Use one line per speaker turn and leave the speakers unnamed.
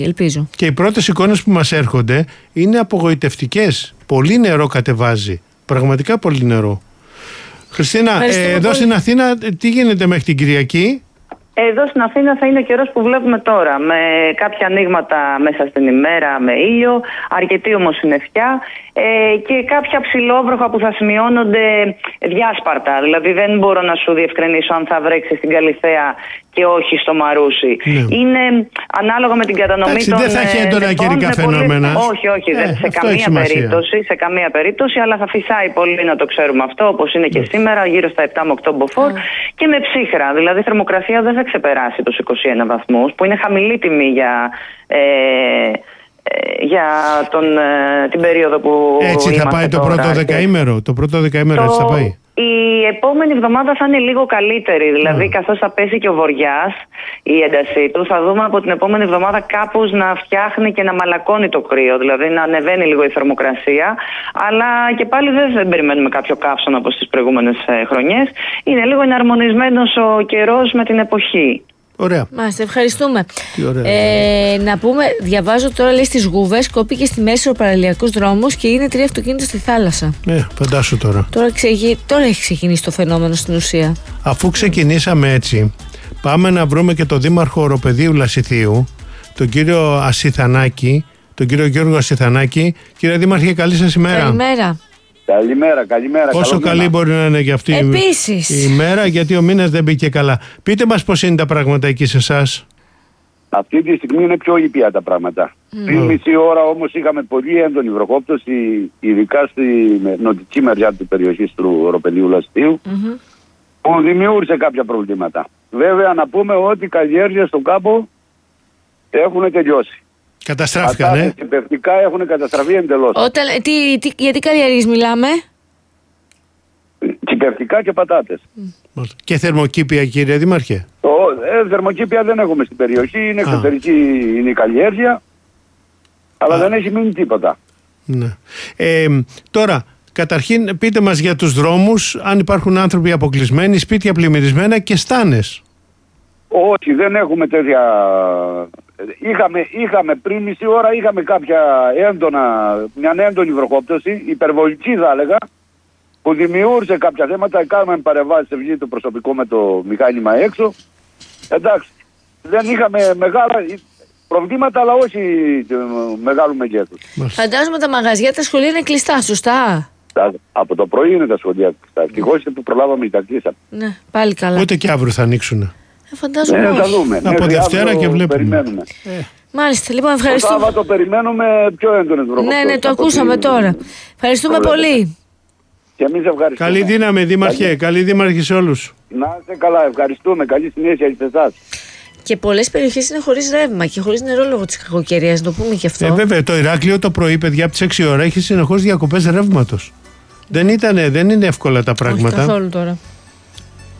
Ελπίζω.
Και οι πρώτες εικόνες που μας έρχονται είναι απογοητευτικές. Πολύ νερό κατεβάζει. Πραγματικά πολύ νερό. Χριστίνα, εδώ στην Αθήνα τι γίνεται μέχρι την Κυριακή?
Εδώ στην Αθήνα θα είναι ο καιρός που βλέπουμε τώρα, με κάποια ανοίγματα μέσα στην ημέρα, με ήλιο, αρκετή ομοσυννεφιά και κάποια ψηλόβροχα που θα σημειώνονται διάσπαρτα. Δηλαδή δεν μπορώ να σου διευκρινίσω αν θα βρέξει στην Καλιθέα και όχι στο Μαρούσι. Ναι. Είναι ανάλογα με την κατανομή των.
Δεν θα έχει έντονα καιρικά φαινόμενα.
Όχι, σε καμία περίπτωση, αλλά θα φυσάει πολύ, να το ξέρουμε αυτό, όπως είναι και σήμερα, γύρω στα 7 με 8 μποφόρ και με ψύχρα. Δηλαδή η θερμοκρασία δεν θα ξεπεράσει τους 21 βαθμούς, που είναι χαμηλή τιμή για την περίοδο που.
Έτσι θα πάει
τώρα,
το πρώτο δεκαήμερο. Το πρώτο δεκαήμερο έτσι θα πάει.
Η επόμενη εβδομάδα θα είναι λίγο καλύτερη. Δηλαδή, καθώς θα πέσει και ο βοριάς, η έντασή του, θα δούμε από την επόμενη εβδομάδα κάπως να φτιάχνει και να μαλακώνει το κρύο. Δηλαδή, να ανεβαίνει λίγο η θερμοκρασία. Αλλά και πάλι δεν περιμένουμε κάποιο καύσωνα όπως τις προηγούμενες χρονιές. Είναι λίγο εναρμονισμένος ο καιρός με την εποχή.
Ωραία.
Μάλιστα, ευχαριστούμε. Να πούμε, διαβάζω τώρα, λέει, στις Γούβες κόπηκε στη μέση ο παραλιακός δρόμος και είναι 3 αυτοκίνητα στη θάλασσα.
Φαντάσου τώρα.
Τώρα έχει ξεκινήσει το φαινόμενο στην ουσία.
Αφού ξεκινήσαμε έτσι, πάμε να βρούμε και τον δήμαρχο Οροπεδίου Λασιθίου, τον κύριο Ασιθανάκη, τον κύριο Γιώργο Ασιθανάκη. Κύριε Δήμαρχε, καλή σας ημέρα.
Καλημέρα.
Καλημέρα.
Πόσο καλή μπορεί να είναι για αυτή η ημέρα, γιατί ο μήνας δεν μπήκε καλά. Πείτε μας πώς είναι τα πράγματα εκεί σε εσάς.
Αυτή τη στιγμή είναι πιο ήπια τα πράγματα. Πριν μισή ώρα όμως είχαμε πολύ έντονη βροχόπτωση, ειδικά στη νοτική μεριά της περιοχής του Οροπεδίου Λασιθίου, που δημιούργησε κάποια προβλήματα. Βέβαια να πούμε ότι οι καλλιέργειες στον κάμπο έχουν τελειώσει.
Καταστράφηκαν,
Τα κυπευτικά έχουν καταστραφεί εντελώς.
Γιατί καλλιέργειες μιλάμε?
Κυπευτικά και πατάτες.
Και θερμοκήπια, κύριε Δήμαρχε?
Θερμοκήπια δεν έχουμε στην περιοχή, είναι εξωτερική είναι η καλλιέργεια, αλλά δεν έχει μείνει τίποτα.
Ναι. Τώρα, καταρχήν πείτε μας για τους δρόμους, αν υπάρχουν άνθρωποι αποκλεισμένοι, σπίτια πλημμυρισμένα και στάνες.
Όχι, δεν έχουμε τέτοια. Είχαμε πριν μισή ώρα, είχαμε μια έντονη βροχόπτωση, υπερβολική θα έλεγα, που δημιούργησε κάποια θέματα. Κάναμε παρεμβάσεις, βγήκε το προσωπικό με το μηχάνημα έξω. Εντάξει, δεν είχαμε μεγάλα προβλήματα, αλλά όχι μεγάλου μεγέθους.
Φαντάζομαι τα μαγαζιά, τα σχολεία είναι κλειστά, σωστά?
Από το πρωί είναι τα σχολεία κλειστά. Ευτυχώς που προλάβαμε και τα κλείσαμε.
Ναι, πάλι καλά.
Ούτε και αύριο θα ανοίξουν.
Φαντάζομαι.
Θα δούμε.
Από Δευτέρα και βλέπουμε.
Περιμένουμε.
Μάλιστα, λοιπόν, ευχαριστούμε.
Το Σάββατο περιμένουμε πιο έντονες βροχοπτώσεις.
Ναι, το ακούσαμε τώρα. Ευχαριστούμε πολύ.
Και εμείς ευχαριστούμε.
Καλή δύναμη, Δήμαρχε. Καλή δήμαρχη σε όλους.
Να είστε καλά, ευχαριστούμε. Καλή συνέχεια και σε εσάς.
Και πολλές περιοχές είναι χωρίς ρεύμα και χωρίς νερό λόγω της κακοκαιρίας, να το πούμε και αυτό.
Βέβαια, το Ηράκλειο το πρωί, παιδιά, από τις 6 ώρα έχει συνεχώς διακοπές ρεύματος. Δεν είναι εύκολα τα πράγματα.
Όχι καθόλου τώρα.